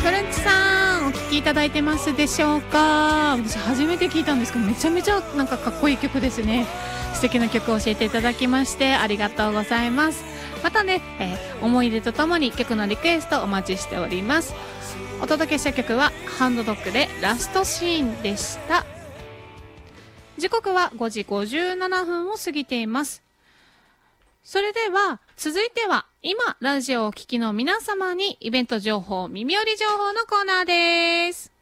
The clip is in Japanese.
トレンチさん、お聴きいただいてますでしょうか？私初めて聞いたんですけど、めちゃめちゃなんかかっこいい曲ですね。素敵な曲を教えていただきましてありがとうございます。またね、思い出とともに曲のリクエストお待ちしております。お届けした曲はハンドドッグでラストシーンでした。時刻は5時57分を過ぎています。それでは続いては今ラジオをお聞きの皆様にイベント情報、耳寄り情報のコーナーです。